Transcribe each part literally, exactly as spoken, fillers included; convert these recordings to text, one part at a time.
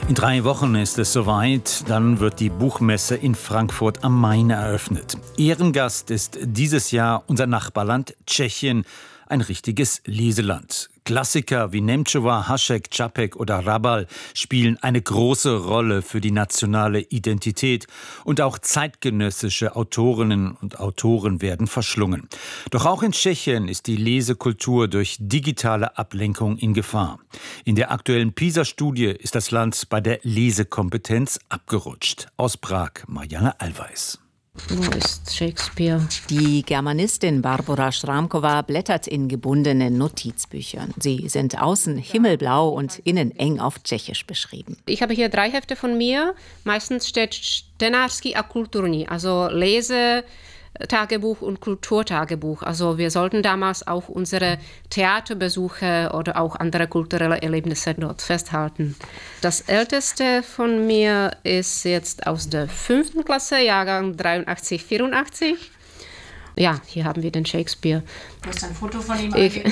In drei Wochen ist es soweit, dann wird die Buchmesse in Frankfurt am Main eröffnet. Ehrengast ist dieses Jahr unser Nachbarland Tschechien, ein richtiges Leseland. Klassiker wie Němčová, Hašek, Čapek oder Rabal spielen eine große Rolle für die nationale Identität und auch zeitgenössische Autorinnen und Autoren werden verschlungen. Doch auch in Tschechien ist die Lesekultur durch digitale Ablenkung in Gefahr. In der aktuellen PISA-Studie ist das Land bei der Lesekompetenz abgerutscht. Aus Prag, Marianne Allweis. Wo ist Shakespeare? Die Germanistin Barbora Šrámková blättert in gebundenen Notizbüchern. Sie sind außen himmelblau und innen eng auf Tschechisch beschrieben. Ich habe hier drei Hefte von mir. Meistens steht čtenářský a kulturní, also Lese, Tagebuch und Kulturtagebuch. Also wir sollten damals auch unsere Theaterbesuche oder auch andere kulturelle Erlebnisse dort festhalten. Das älteste von mir ist jetzt aus der fünften Klasse, Jahrgang dreiundachtzig, vierundachtzig. Ja, hier haben wir den Shakespeare. Du hast ein Foto von ihm ich,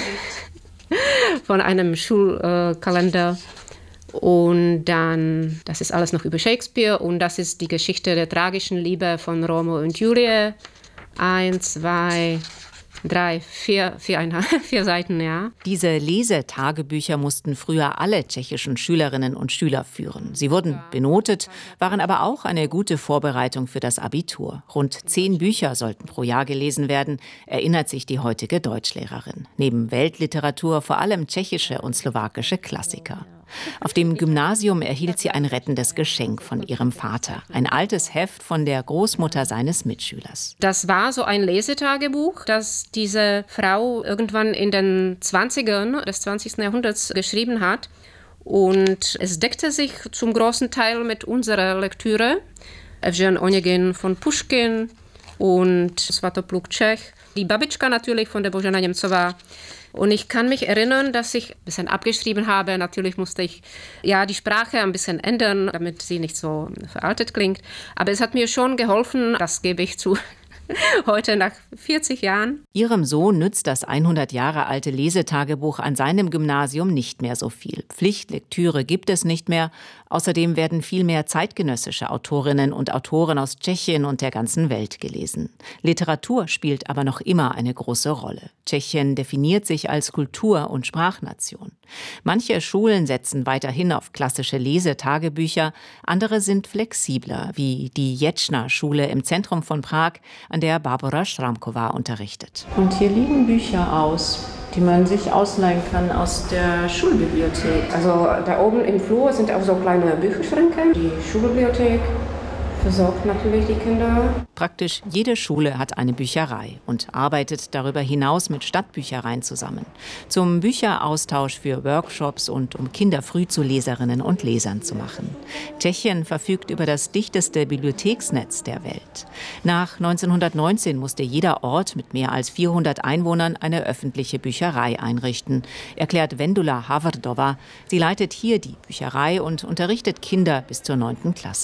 Von einem Schulkalender. Und dann, das ist alles noch über Shakespeare und das ist die Geschichte der tragischen Liebe von Romeo und Julie. Eins, zwei, drei, vier, vier, vier Seiten, ja. Diese Lesetagebücher mussten früher alle tschechischen Schülerinnen und Schüler führen. Sie wurden benotet, waren aber auch eine gute Vorbereitung für das Abitur. Rund zehn Bücher sollten pro Jahr gelesen werden, erinnert sich die heutige Deutschlehrerin. Neben Weltliteratur vor allem tschechische und slowakische Klassiker. Auf dem Gymnasium erhielt sie ein rettendes Geschenk von ihrem Vater. Ein altes Heft von der Großmutter seines Mitschülers. Das war so ein Lesetagebuch, das diese Frau irgendwann in den zwanzigern des zwanzigsten Jahrhunderts geschrieben hat. Und es deckte sich zum großen Teil mit unserer Lektüre. Evžen Onegin von Puškin und Svatopluk Čech. Die Babička natürlich von der Božena Němcová. Und ich kann mich erinnern, dass ich ein bisschen abgeschrieben habe. Natürlich musste ich ja die Sprache ein bisschen ändern, damit sie nicht so veraltet klingt. Aber es hat mir schon geholfen, das gebe ich zu. Heute nach vierzig Jahren. Ihrem Sohn nützt das hundert Jahre alte Lesetagebuch an seinem Gymnasium nicht mehr so viel. Pflichtlektüre gibt es nicht mehr. Außerdem werden viel mehr zeitgenössische Autorinnen und Autoren aus Tschechien und der ganzen Welt gelesen. Literatur spielt aber noch immer eine große Rolle. Tschechien definiert sich als Kultur- und Sprachnation. Manche Schulen setzen weiterhin auf klassische Lesetagebücher, andere sind flexibler, wie die Jetschna-Schule im Zentrum von Prag, an der Barbora Šrámková unterrichtet. Und hier liegen Bücher aus, die man sich ausleihen kann aus der Schulbibliothek. Also da oben im Flur sind auch so kleine Bücherschränke. Die Schulbibliothek versorgt natürlich die Kinder. Praktisch jede Schule hat eine Bücherei und arbeitet darüber hinaus mit Stadtbüchereien zusammen. Zum Bücheraustausch für Workshops und um Kinder früh zu Leserinnen und Lesern zu machen. Tschechien verfügt über das dichteste Bibliotheksnetz der Welt. Nach neunzehnhundertneunzehn musste jeder Ort mit mehr als vierhundert Einwohnern eine öffentliche Bücherei einrichten, erklärt Vendula Havardová. Sie leitet hier die Bücherei und unterrichtet Kinder bis zur neunten Klasse.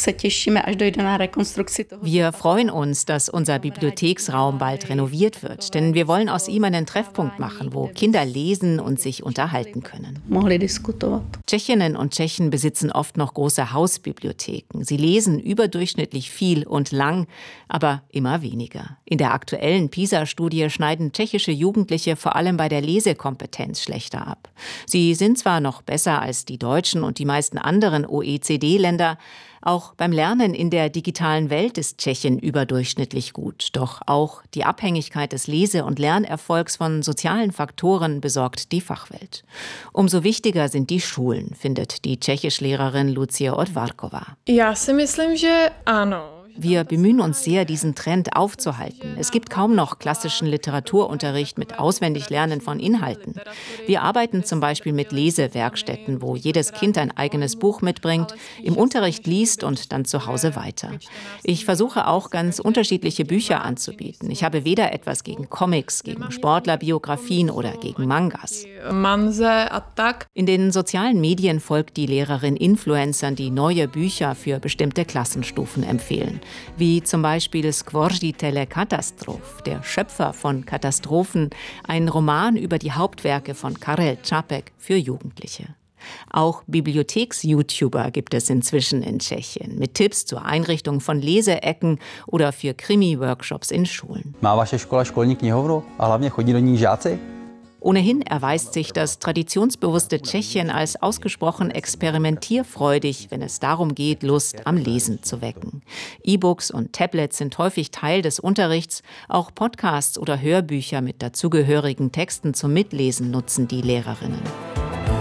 Wir freuen uns, dass unser Bibliotheksraum bald renoviert wird, denn wir wollen aus ihm einen Treffpunkt machen, wo Kinder lesen und sich unterhalten können. Tschechinnen und Tschechen besitzen oft noch große Hausbibliotheken. Sie lesen überdurchschnittlich viel und lang, aber immer weniger. In der aktuellen PISA-Studie schneiden tschechische Jugendliche vor allem bei der Lesekompetenz schlechter ab. Sie sind zwar noch besser als die Deutschen und die meisten anderen O E C D-Länder, auch beim Lernen in der digitalen Welt ist Tschechien überdurchschnittlich gut. Doch auch die Abhängigkeit des Lese- und Lernerfolgs von sozialen Faktoren besorgt die Fachwelt. Umso wichtiger sind die Schulen, findet die Tschechischlehrerin Lucie Odvarková. Já si myslím, že ano. Wir bemühen uns sehr, diesen Trend aufzuhalten. Es gibt kaum noch klassischen Literaturunterricht mit Auswendiglernen von Inhalten. Wir arbeiten zum Beispiel mit Lesewerkstätten, wo jedes Kind ein eigenes Buch mitbringt, im Unterricht liest und dann zu Hause weiter. Ich versuche auch, ganz unterschiedliche Bücher anzubieten. Ich habe weder etwas gegen Comics, gegen Sportlerbiografien oder gegen Mangas. In den sozialen Medien folgt die Lehrerin Influencern, die neue Bücher für bestimmte Klassenstufen empfehlen. Wie zum Beispiel Skvoržitele Katastrof, der Schöpfer von Katastrophen, ein Roman über die Hauptwerke von Karel Čapek für Jugendliche. Auch Bibliotheks-YouTuber gibt es inzwischen in Tschechien, mit Tipps zur Einrichtung von Leseecken oder für Krimi-Workshops in Schulen. Má vaše škola školní knihovnu a hlavně chodí do ní žáci? Ohnehin erweist sich das traditionsbewusste Tschechien als ausgesprochen experimentierfreudig, wenn es darum geht, Lust am Lesen zu wecken. E-Books und Tablets sind häufig Teil des Unterrichts. Auch Podcasts oder Hörbücher mit dazugehörigen Texten zum Mitlesen nutzen die Lehrerinnen.